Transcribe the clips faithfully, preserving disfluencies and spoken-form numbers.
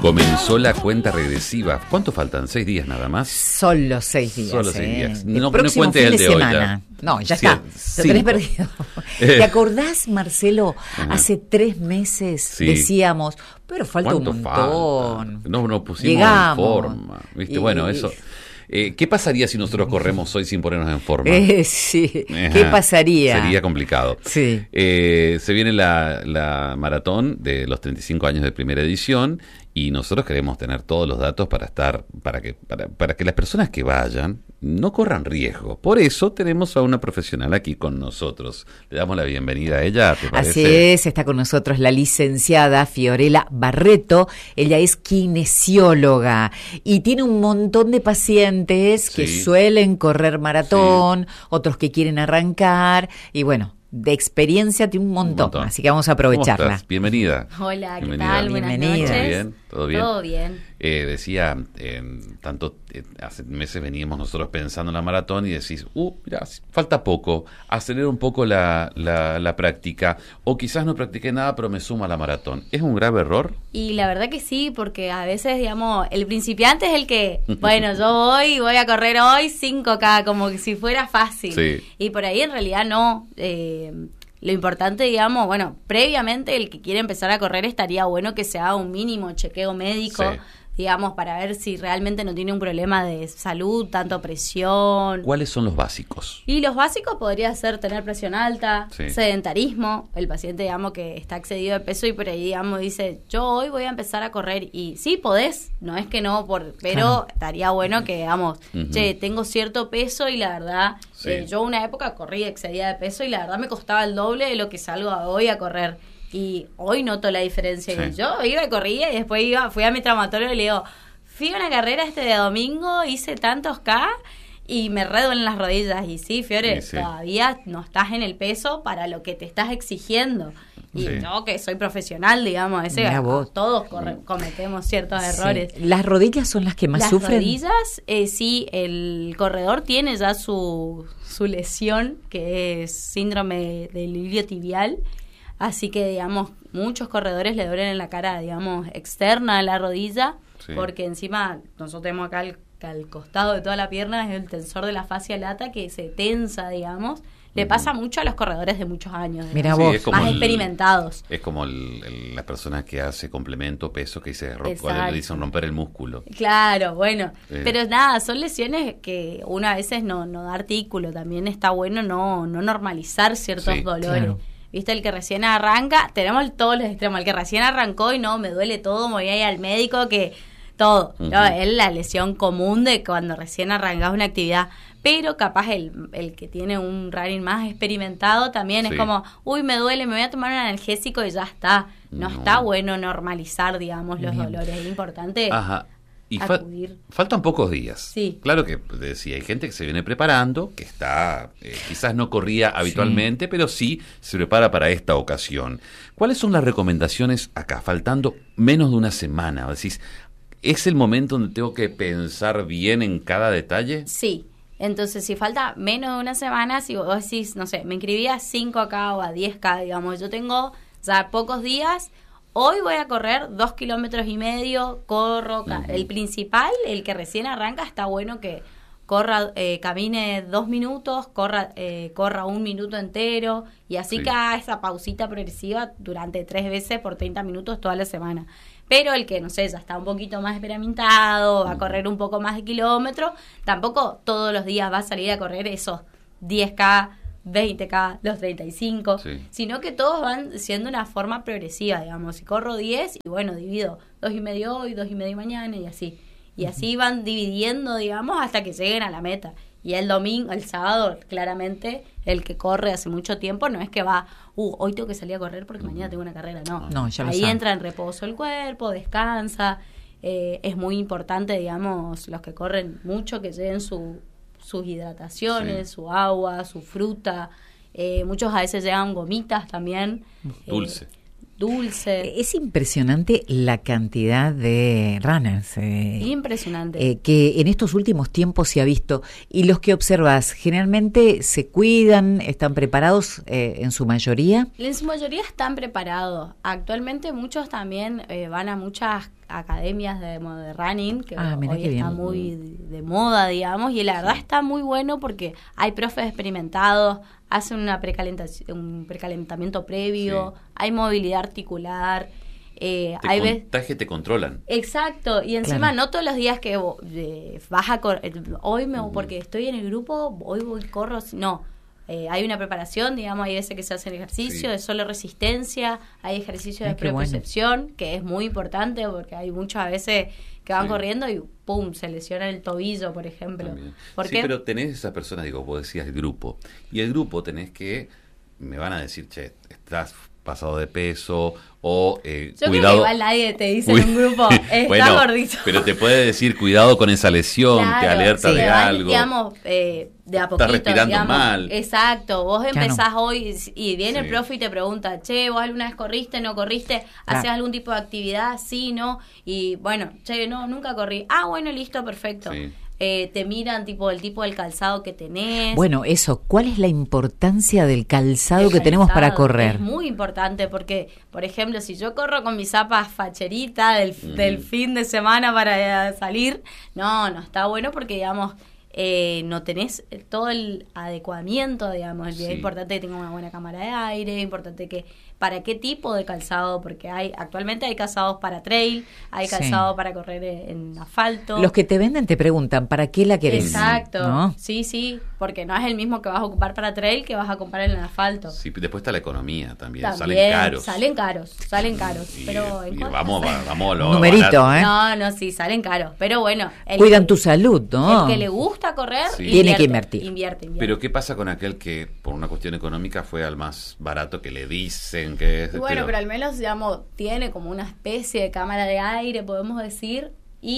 Comenzó la cuenta regresiva. ¿Cuánto faltan? ¿Seis días nada más? Solo seis días. Solo seis eh. días. El No, próximo no cuente fin el de, de hoy semana. ya. No, ya Sí, está. cinco. Lo tenés perdido. ¿Te acordás, Marcelo? Ajá. Hace tres meses Sí. decíamos, pero falta un ¿Cuánto montón. falta? No, no pusimos Llegamos. en forma. ¿Viste? Y- Bueno, eso. Eh, ¿Qué pasaría si nosotros corremos hoy sin ponernos en forma? Eh, sí. Ajá. ¿Qué pasaría? Sería complicado. Sí. Eh, se viene la, la maratón de los treinta y cinco años de primera edición y nosotros queremos tener todos los datos para estar, para que, para, para que las personas que vayan no corran riesgo. Por eso tenemos a una profesional aquí con nosotros. Le damos la bienvenida a ella, ¿te parece? Así es, está con nosotros la licenciada Fiorella Barreto. Ella es kinesióloga y tiene un montón de pacientes que Sí. suelen correr maratón, otros que quieren arrancar y bueno, de experiencia tiene un montón, Un montón. así que vamos a ¿Cómo aprovecharla. estás? Bienvenida. Hola, ¿qué Bienvenida. tal? Buenas Bienvenida. noches. ¿Todo bien? ¿Todo bien? Todo bien. Eh, decía, eh, tanto eh, hace meses veníamos nosotros pensando en la maratón y decís, uh, mira, falta poco, acelera un poco la, la, la práctica, o quizás no practiqué nada pero me suma a la maratón. ¿Es un grave error? Y la verdad que sí, porque a veces, digamos, el principiante es el que, bueno, yo voy, voy a correr hoy cinco K, como que si fuera fácil. Sí. Y por ahí en realidad no. Eh, lo importante, digamos, bueno, previamente el que quiere empezar a correr estaría bueno que se haga un mínimo chequeo médico, Sí. digamos, para ver si realmente no tiene un problema de salud, tanto presión. ¿Cuáles son los básicos? Y los básicos podría ser tener presión alta, Sí. sedentarismo, el paciente, digamos, que está excedido de peso y por ahí, digamos, dice, yo hoy voy a empezar a correr y sí, podés, no es que no, por, pero Claro. estaría bueno que, digamos, Ujú. che, tengo cierto peso y la verdad, Sí. eh, yo una época corrí excedida de peso y la verdad me costaba el doble de lo que salgo hoy a correr. Y hoy noto la diferencia. Sí. Y yo iba y corría y después iba, fui a mi traumatólogo y le digo, fui a una carrera este de domingo, hice tantos K y me re duelen las rodillas. Y sí, Fiore, Sí, sí. todavía no estás en el peso para lo que te estás exigiendo. Y Sí. yo que soy profesional, digamos, ese, Mirá vos. todos corre- cometemos ciertos errores. Sí. Las rodillas son las que más Las sufren. rodillas, eh, sí, el corredor tiene ya su, su lesión, que es síndrome del iliotibial. Así que, digamos, muchos corredores le duelen en la cara, digamos, externa de la rodilla, Sí. porque encima nosotros tenemos acá al, al costado de toda la pierna, es el tensor de la fascia lata que se tensa, digamos. Le Ujú. pasa mucho a los corredores de muchos años, Mirá digamos, vos. es como más el- experimentados. Es como el, el- la persona que hace complemento peso que dice, ro- Exacto. le dicen romper el músculo. Claro, bueno, Eh. pero nada, son lesiones que uno a veces no, no da artículo, también está bueno no, no normalizar ciertos Sí. dolores. Claro. Viste, el que recién arranca, tenemos todos los extremos, el que recién arrancó y no, me duele todo, me voy a ir al médico, que todo, Ujú. no, es la lesión común de cuando recién arrancas una actividad, pero capaz el, el que tiene un running más experimentado también Sí. es como, uy, me duele, me voy a tomar un analgésico y ya está. No, No. está bueno normalizar, digamos, los Bien. dolores, es importante. Ajá. Y fa- acudir. faltan pocos días. Sí. Claro que decía, hay gente que se viene preparando, que está, eh, quizás no corría habitualmente, pero sí se prepara para esta ocasión. ¿Cuáles son las recomendaciones acá, faltando menos de una semana? Decís, ¿es el momento donde tengo que pensar bien en cada detalle? Sí, entonces si falta menos de una semana, si vos decís, no sé, me inscribí a cinco K o a diez K, digamos, yo tengo ya pocos días, hoy voy a correr dos kilómetros y medio, corro, ca- Ujú. el principal, el que recién arranca, está bueno que corra, eh, camine dos minutos, corra, eh, corra un minuto entero, y así Sí. que haga esa pausita progresiva durante tres veces por treinta minutos toda la semana. Pero el que, no sé, ya está un poquito más experimentado, va a correr un poco más de kilómetros, tampoco todos los días va a salir a correr esos diez K, veinte K, los treinta y cinco, Sí. sino que todos van siendo una forma progresiva, digamos. Si corro diez, y bueno, divido dos y medio hoy, dos y medio mañana, y así. Y así van dividiendo, digamos, hasta que lleguen a la meta. Y el domingo, el sábado, claramente, el que corre hace mucho tiempo no es que va, uh, hoy tengo que salir a correr porque mañana tengo una carrera, no. No, ya lo Ahí sabe. entra en reposo el cuerpo, descansa. Eh, es muy importante, digamos, los que corren mucho, que lleven su, sus hidrataciones, Sí. su agua, su fruta. Eh, muchos a veces llevan gomitas también. Dulce. Eh, dulce. Es impresionante la cantidad de runners eh, Impresionante. eh, que en estos últimos tiempos se ha visto. Y los que observas, generalmente se cuidan, están preparados eh, en su mayoría. En su mayoría están preparados. Actualmente muchos también eh, van a muchas academias de, de running, que Ah, mirá hoy qué está bien. muy de, de moda, digamos, y la verdad está muy bueno porque hay profes experimentados, hacen una precalentación, un precalentamiento previo, Sí. hay movilidad articular, eh, Te hay ve- contagia, te controlan. Exacto, y encima Claro. no todos los días que vo- eh, vas a correr, hoy me Ujú. porque estoy en el grupo, hoy voy corro, no. Eh, hay una preparación, digamos, hay veces que se hacen ejercicio Sí. de solo resistencia, hay ejercicio de Ay, qué bueno. propiocepción, que es muy importante porque hay muchas veces que van Sí. corriendo y pum, se lesiona el tobillo, por ejemplo. También. ¿Por Sí, qué? pero tenés esas personas, digo, vos decías el grupo. Y el grupo tenés que, me van a decir, che, estás pasado de peso o eh, Yo creo cuidado. que igual nadie te dice Cuid- en un grupo, está Bueno, gordito. pero te puede decir, cuidado con esa lesión, te Claro, alerta sí. de te van, algo. digamos, eh, de a Estás poquito, respirando digamos. mal. Exacto, vos Claro. empezás hoy y viene el Sí. profe y te pregunta, che, ¿vos alguna vez corriste, no corriste? ¿Haces Claro. algún tipo de actividad? Sí, no. Y bueno, che, no, nunca corrí. Ah, bueno, listo, perfecto. Sí. Eh, te miran tipo el tipo del calzado que tenés. Bueno, eso, ¿cuál es la importancia del calzado El que tenemos para calzado correr? Es muy importante porque, por ejemplo, si yo corro con mis zapas facherita del, Mm. del fin de semana para eh, salir, no, no está bueno porque, digamos, eh, no tenés todo el adecuamiento, digamos. Sí. Es importante que tenga una buena cámara de aire, importante que para qué tipo de calzado, porque hay actualmente hay calzados para trail, hay Sí. calzado para correr en, en asfalto. Los que te venden te preguntan, ¿para qué la querés? Exacto, ¿No? sí, sí, porque no es el mismo que vas a ocupar para trail que vas a comprar en el asfalto. Sí, después está la economía también, También, salen caros. Salen caros, salen caros. Y- pero en y cosas- vamos, va- vamos a lo Numerito, barato. ¿eh? No, no, sí, salen caros. Pero bueno, el, Cuidan tu salud, ¿no? el que le gusta correr, Sí. Tiene que invertir. Invierte, invierte. Pero ¿qué pasa con aquel que por una cuestión económica fue al más barato que le dicen que es? Y bueno, pero al menos, digamos, tiene como una especie de cámara de aire, podemos decir,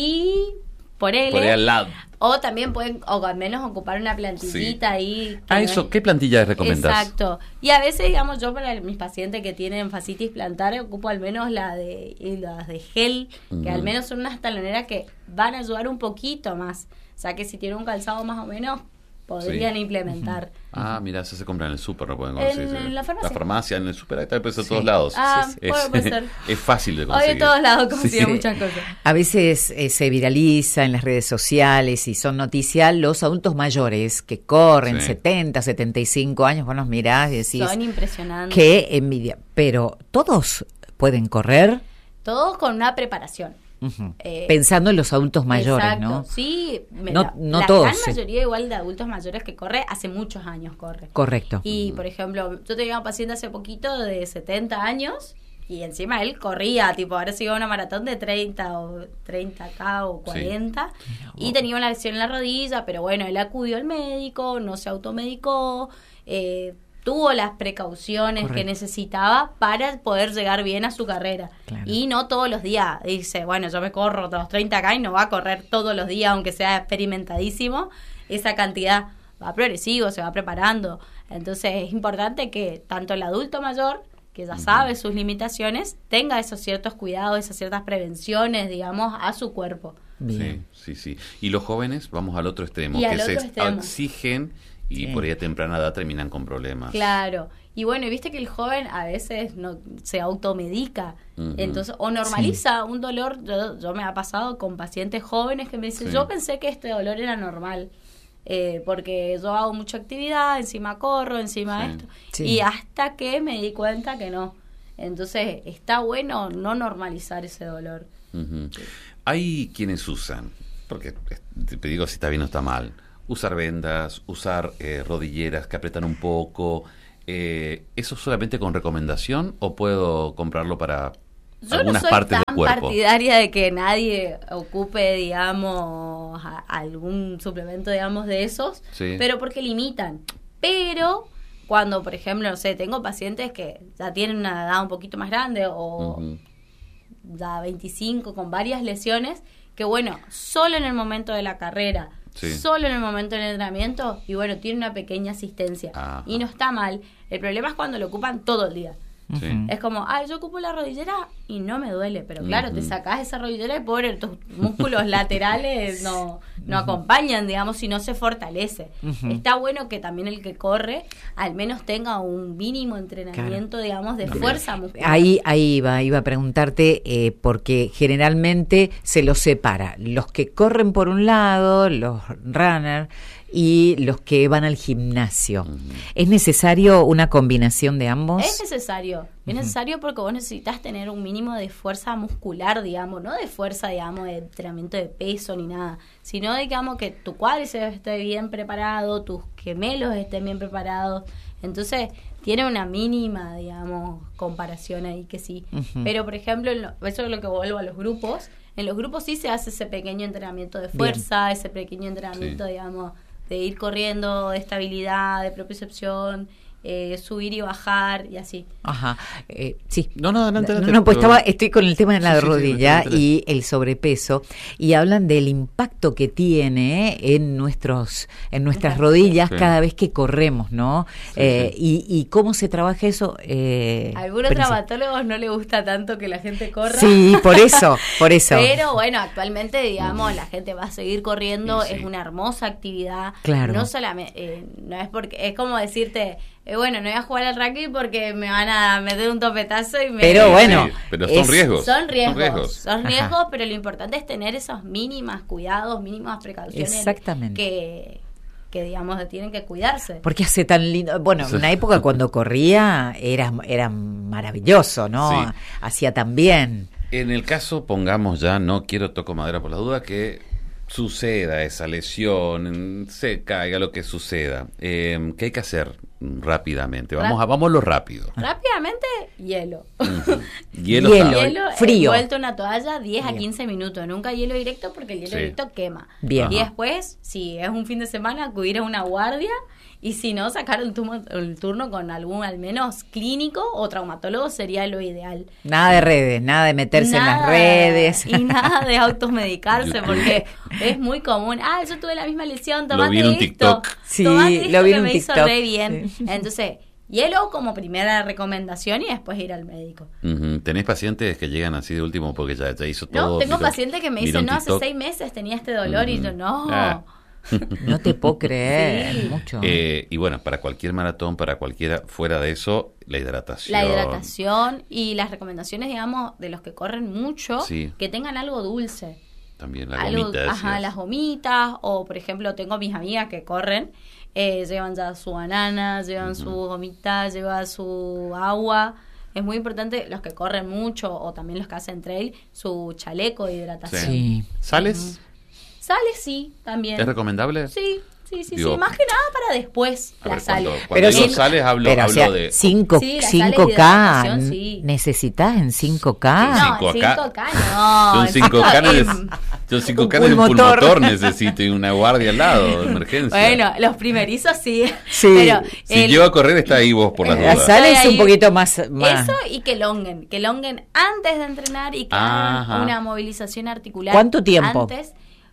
y por él. por ahí al lado. O también pueden, o al menos ocupar una plantillita Sí. ahí. que Ah, no eso, es- ¿qué plantilla recomendás? Exacto. Y a veces, digamos, yo para mis pacientes que tienen fascitis plantar, ocupo al menos la de y las de gel, que Ujú. al menos son unas taloneras que van a ayudar un poquito más. O sea, que si tienen un calzado más o menos, podrían Sí. implementar. Ah, mira, eso se compra en el súper, no pueden En- conseguir. en la farmacia. La farmacia, en el súper, ahí está el precio de Sí. todos lados. Ah, sí, sí. puede, Es, puede ser. es fácil de Hoy conseguir. en todos lados consiguen Sí. muchas cosas. A veces eh, se viraliza en las redes sociales y son noticia los adultos mayores que corren Sí. setenta, setenta y cinco años, vos los mirás y decís, Son impresionantes. qué envidia. Pero todos pueden correr. Todos con una preparación. Ujú. Eh, Pensando en los adultos mayores, Exacto. ¿no? Sí, me- No- la, no la todos, gran sí. mayoría igual de adultos mayores que corre, hace muchos años corre. Correcto. Y, por ejemplo, yo tenía un paciente hace poquito de setenta años y encima él corría, tipo, ahora se iba a una maratón de treinta o treinta K o cuarenta y tenía una lesión en la rodilla, pero bueno, él acudió al médico, no se automedicó, eh, tuvo las precauciones Correcto. que necesitaba para poder llegar bien a su carrera. Claro. Y no todos los días. Dice, bueno, yo me corro los treinta K y no va a correr todos los días, aunque sea experimentadísimo. Esa cantidad va progresivo, se va preparando. Entonces es importante que tanto el adulto mayor, que ya sabe sus limitaciones, tenga esos ciertos cuidados, esas ciertas prevenciones, digamos, a su cuerpo. Bien. Sí, sí, sí. Y los jóvenes, vamos al otro extremo, Y que al se otro extremo. exigen y Sí. por ahí a temprana edad terminan con problemas. Claro. Y bueno, y viste que el joven a veces no se automedica. Ujú. Entonces, o normaliza un dolor. Yo, yo me ha pasado con pacientes jóvenes que me dicen, Sí. yo pensé que este dolor era normal. Eh, porque yo hago mucha actividad, encima corro, encima Sí. esto. Sí. Y hasta que me di cuenta que no. Entonces, está bueno no normalizar ese dolor. Ujú. Hay quienes usan, porque eh, te digo si está bien o está mal, usar vendas, usar eh, rodilleras que apretan un poco. Eh, ¿Eso solamente con recomendación o puedo comprarlo para Yo algunas no soy partes tan del cuerpo? partidaria de que nadie ocupe, digamos, a- algún suplemento, digamos, de esos, Sí. pero porque limitan. Pero cuando, por ejemplo, no sé, tengo pacientes que ya tienen una edad un poquito más grande o Ujú. ya veinticinco con varias lesiones, que bueno, solo en el momento de la carrera, Sí. solo en el momento del entrenamiento, y bueno, tiene una pequeña asistencia. Ajá. Y no está mal. El problema es cuando lo ocupan todo el día. Sí. Es como, ay, yo ocupo la rodillera y no me duele, pero claro, uh-huh. te sacás esa rodillera y pobre, tus músculos laterales no, no uh-huh. acompañan, digamos, y no se fortalece. Uh-huh. Está bueno que también el que corre al menos tenga un mínimo entrenamiento, claro. digamos, de también. Fuerza muscular. Ahí, ahí iba, iba a preguntarte, eh, porque generalmente se los separa, los que corren por un lado, los runners, y los que van al gimnasio. Uh-huh. ¿Es necesario una combinación de ambos? Es necesario. Es uh-huh. necesario porque vos necesitas tener un mínimo de fuerza muscular, digamos, no de fuerza, digamos, de entrenamiento de peso ni nada, sino, digamos, que tu cuádriceps esté bien preparado, tus gemelos estén bien preparados. Entonces, tiene una mínima, digamos, comparación ahí que sí. Uh-huh. Pero, por ejemplo, en lo, eso es lo que vuelvo a los grupos. En los grupos sí se hace ese pequeño entrenamiento de fuerza, bien. Ese pequeño entrenamiento, sí. digamos, de ir corriendo, de estabilidad, de propiocepción, eh, subir y bajar y así. Ajá, eh, sí. No, no, adelante, adelante. No, no, pues estaba, estoy con el tema de la sí, rodilla sí, sí, y el sobrepeso, y hablan del impacto que tiene en nuestros, en nuestras rodillas sí. cada vez que corremos, ¿no? Sí, eh, sí. Y, y cómo se trabaja eso. Eh, a algunos traumatólogos no les gusta tanto que la gente corra. Sí, por eso, por eso. Pero bueno, actualmente, digamos, la gente va a seguir corriendo, sí, sí. es una hermosa actividad. Claro. No solamente, eh, no es porque, es como decirte, Eh, bueno, no voy a jugar al rugby porque me van a meter un topetazo y me... Pero bueno... Sí, pero son es, riesgos. Son riesgos. Son riesgos, son riesgos pero lo importante es tener esos mínimas cuidados, mínimas precauciones. Exactamente. Que, que digamos, tienen que cuidarse. Porque hace tan lindo... Bueno, en una época cuando corría era, era maravilloso, ¿no? Sí. Hacía tan bien. En el caso, pongamos ya, no quiero toco madera por la duda, que suceda esa lesión, se caiga lo que suceda. Eh, ¿Qué hay que hacer? Rápidamente, vamos a vamos lo rápido. Rápidamente, hielo. Uh-huh. Hielo, hielo, hielo frío. Envuelto en una toalla diez a quince minutos. Nunca hielo directo porque el hielo sí. directo quema. Bien. Y después, si es un fin de semana, acudir a una guardia. Y si no, sacar el turno, el turno con algún, al menos clínico o traumatólogo sería lo ideal. Nada de redes, nada de meterse nada, en las redes. Y nada de automedicarse, porque es muy común. Ah, yo tuve la misma lesión, tomate lo vi en un esto. TikTok. Sí, tomate esto lo vi en que un me TikTok. hizo re bien. Sí. Entonces, hielo como primera recomendación y después ir al médico. Uh-huh. ¿Tenés pacientes que llegan así de último porque ya, ya hizo todo? No, tengo miró, pacientes que me dicen, no, hace seis meses tenía este dolor uh-huh. y yo, no... Ah. No te puedo creer, sí. mucho. Eh, y bueno, para cualquier maratón, para cualquiera, fuera de eso, la hidratación. La hidratación y las recomendaciones, digamos, de los que corren mucho, sí. que tengan algo dulce. También la algo, gomita. Ajá, decías. las gomitas, o por ejemplo, tengo mis amigas que corren, eh, llevan ya su banana, llevan uh-huh. su gomita, llevan su agua. Es muy importante, los que corren mucho, o también los que hacen trail, su chaleco de hidratación. Sí. ¿Sales? Uh-huh. Sales, sí, también. ¿Es recomendable? Sí, sí, sí, Digo, sí. Más que nada para después a la ver, sales. Cuando, cuando digo sí, sales, hablo, pero, hablo o sea, de... cinco, Sí, las cinco sales de K, hidratación, sí. ¿necesitas en cinco K? No, cinco en K. cinco K no. Yo en cinco K, neces- en- yo en cinco Un K de un pulmotor. pulmotor necesito y una guardia al lado, de emergencia. Bueno, los primerizos sí. Sí. Pero si el- llego a correr, está ahí vos por las La dudas. sales Ahí- un poquito más, más. Eso y que longuen, que longuen antes de entrenar y que Ajá. hagan una movilización articular. ¿Cuánto tiempo? Antes.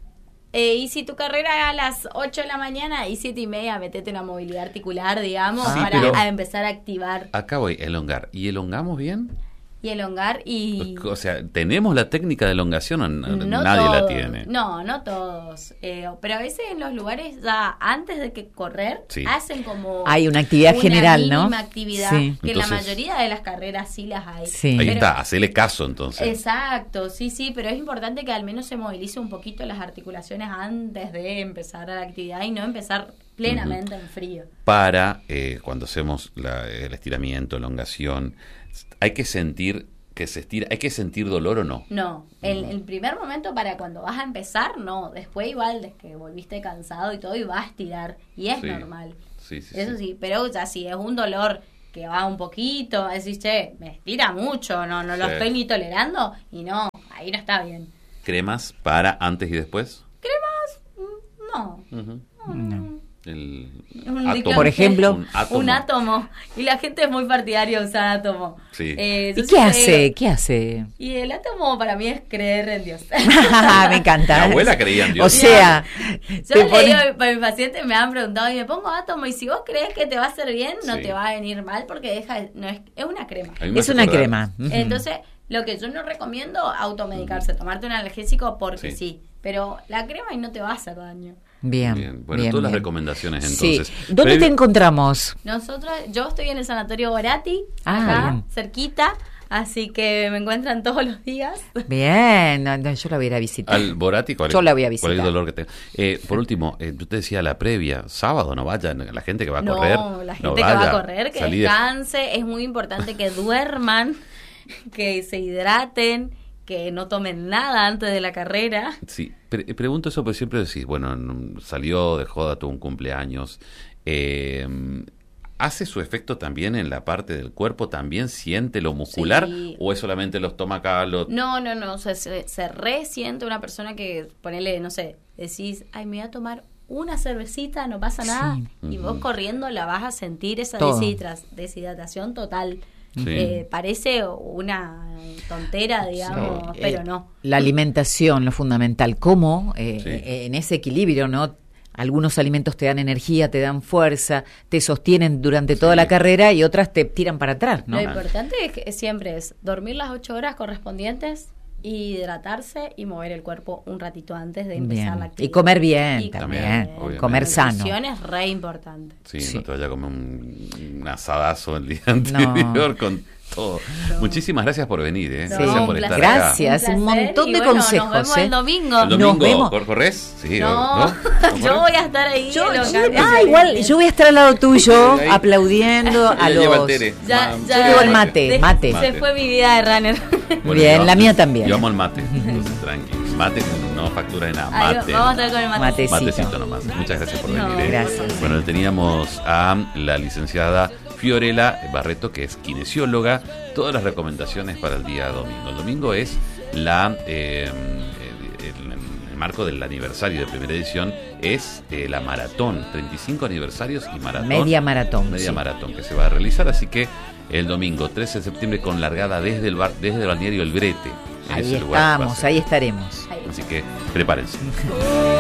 Eh, y si tu carrera a las ocho de la mañana y siete y media, metete una movilidad articular, digamos, Sí, para pero- a empezar a activar Acá voy, elongar. ¿Y elongamos bien? y elongar y... O sea, ¿tenemos la técnica de elongación o n- No nadie todos, la tiene? No, no todos. Eh, pero a veces en los lugares ya antes de que correr Sí. hacen como Hay una actividad una general, ¿no? mínima actividad Sí. que en Entonces- la mayoría de las carreras sí las hay. Sí. Ahí Pero- está, hacele caso entonces. Exacto, sí, sí, pero es importante que al menos se movilice un poquito las articulaciones antes de empezar la actividad y no empezar plenamente uh-huh. en frío. Para eh, cuando hacemos la, el estiramiento, elongación, hay que sentir que se estira, hay que sentir dolor o no. No, el, el primer momento para cuando vas a empezar, no. Después igual, desde que volviste cansado y todo, y vas a estirar. Y es Sí. normal. Sí, sí, Eso sí. sí, pero ya si es un dolor que va un poquito, decís, che, me estira mucho, no, no lo Sí. estoy ni tolerando, y no, ahí no está bien. ¿Cremas para antes y después? ¿Cremas? Mm, No. Uh-huh. No, no. El Un átomo. diclón. Por ejemplo, Un átomo. Un átomo. Y la gente es muy partidaria de usar átomo. Sí. Eh, ¿Y entonces qué yo hace? digo- ¿Qué hace? Y el átomo para mí es creer en Dios. Me encanta. Mi abuela creía en Dios. O sea, Yo te le pone- digo a mis pacientes, me han preguntado y me pongo átomo, y si vos crees que te va a hacer bien, no Sí. te va a venir mal porque deja, no es, es una crema. A mí me es hace una acordar. crema. Ujú. Entonces, lo que yo no recomiendo, automedicarse, tomarte un analgésico porque Sí. sí. Pero la crema y no te va a hacer daño. Bien, Bien, bueno, bien, todas las bien. recomendaciones Sí. entonces. ¿Dónde Previ- te encontramos? Nosotros, yo estoy en el Sanatorio Borati, Ah, acá, bien. cerquita, así que me encuentran todos los días. Bien, no, no, yo la voy a ir a visitar. Al Borati, ¿cuál, Yo la voy a visitar. cuál es el dolor que tengo? Eh, por último, eh, yo te decía la previa, sábado no vayan, la gente que va a No, correr. la gente no que va vaya, a correr, que salí de- descanse, es muy importante que duerman, que se hidraten, que no tomen nada antes de la carrera. Sí, pre- pregunto eso porque siempre decís, bueno, n- salió de joda, tuvo un cumpleaños. Eh, ¿Hace su efecto también en la parte del cuerpo? ¿También siente lo muscular? Sí. ¿O es solamente lo estomacal? Lo... No, no, no, o sea, se, se resiente una persona que, ponele, no sé, decís, ay, me voy a tomar una cervecita, no pasa nada, y vos Ujú. corriendo la vas a sentir esa Todo. deshidra- deshidratación total. Sí. Eh, parece una tontera, digamos, Sí. pero Eh, no. La alimentación, lo fundamental. ¿Cómo? Eh, Sí. eh, en ese equilibrio, ¿no? Algunos alimentos te dan energía, te dan fuerza, te sostienen durante toda Sí. la carrera y otras te tiran para atrás, ¿no? Lo importante es que siempre es dormir las ocho horas correspondientes, hidratarse y mover el cuerpo un ratito antes de empezar Bien. la Y actividad. comer bien Y también, También, obviamente. comer La sano. nutrición es re importante. Sí, Sí. no te vaya a comer un, un asadazo el día anterior con todo. No. Muchísimas gracias por venir, ¿eh? No, gracias un por estar placer. acá. Gracias, un placer, montón y de bueno, consejos, Nos vemos ¿eh? el domingo. ¿El Nos domingo vemos. cor- corres? Sí, No, ¿no? ¿No yo corres? voy a estar ahí. Yo, en los yo- canales. ah, igual, yo voy a estar al lado tuyo, Ahí. aplaudiendo a Ella lleva el los... tere. Ya, Ma- ya, Yo llevo el mate, de- mate. Se fue mi vida de runner. Bueno, Bien, llevamos- la mía también. Llevamos el mate, entonces tranqui. Mate no factura de nada, Ahí mate. vamos a estar con el mate. Matecito. Matecito nomás. Muchas gracias por No, venir. ¿eh? gracias. Bueno, teníamos a la licenciada Fiorella Barreto, que es kinesióloga. Todas las recomendaciones para el día domingo. El domingo es la eh, el, el- el marco del aniversario de primera edición, es eh, la maratón, treinta y cinco aniversarios y maratón. Media maratón, Media sí. maratón que se va a realizar, así que el domingo trece de septiembre con largada desde el bar, desde el balneario El Brete. En Ahí ese lugar va a estamos, ser. ahí estaremos. Ahí. Así que prepárense.